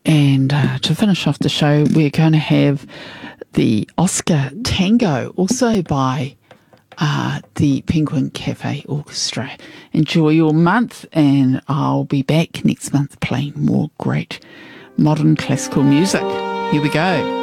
And to finish off the show, we're going to have the Oscar Tango, also by the Penguin Cafe Orchestra. Enjoy your month, and I'll be back next month playing more great modern classical music. Here we go.